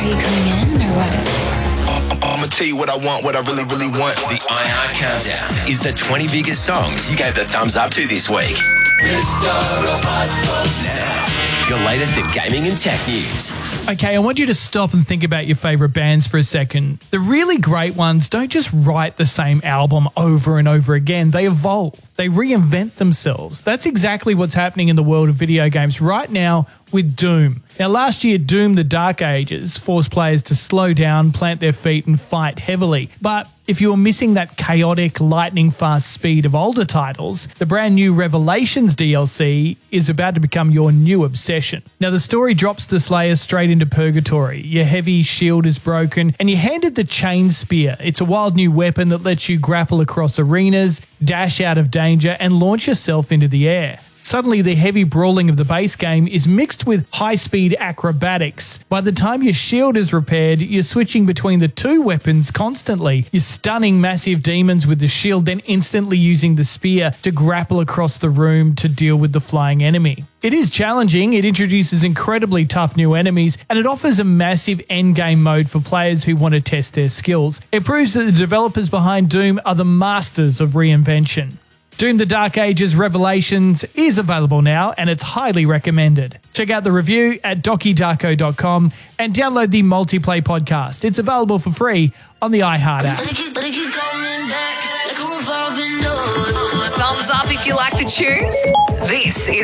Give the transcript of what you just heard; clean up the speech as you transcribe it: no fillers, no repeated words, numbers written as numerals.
Are you coming in or what? I'ma tell you what I want, what I really, really want. The iHeart Countdown is the 20 biggest songs you gave the thumbs up to this week. Now, your latest in gaming and tech news. Okay, I want you to stop and think about your favourite bands for a second. The really great ones don't just write the same album over and over again. They evolve. They reinvent themselves. That's exactly what's happening in the world of video games right now with Doom. Now, last year, Doom: The Dark Ages forced players to slow down, plant their feet and fight heavily. But if you were missing that chaotic, lightning-fast speed of older titles, the brand new Revelations DLC is about to become your new obsession. Now, the story drops the Slayer straight into purgatory. Your heavy shield is broken, and you're handed the Chain Spear. It's a wild new weapon that lets you grapple across arenas, dash out of danger, and launch yourself into the air. Suddenly, the heavy brawling of the base game is mixed with high-speed acrobatics. By the time your shield is repaired, you're switching between the two weapons constantly. You're stunning massive demons with the shield, then instantly using the spear to grapple across the room to deal with the flying enemy. It is challenging, it introduces incredibly tough new enemies, and it offers a massive endgame mode for players who want to test their skills. It proves that the developers behind Doom are the masters of reinvention. Doom: The Dark Ages Revelations is available now, and it's highly recommended. Check out the review at DockyDarko.com and download the Multiplay podcast. It's available for free on the iHeart app. Thumbs up if you like the tunes. This is